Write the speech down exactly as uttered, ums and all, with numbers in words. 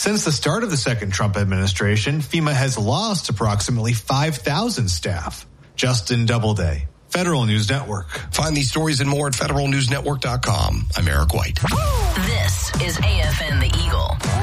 Since the start of the second Trump administration, FEMA has lost approximately five thousand staff. Justin Doubleday, Federal News Network. Find these stories and more at federal news network dot com. I'm Eric White. This is A F N The Eagle.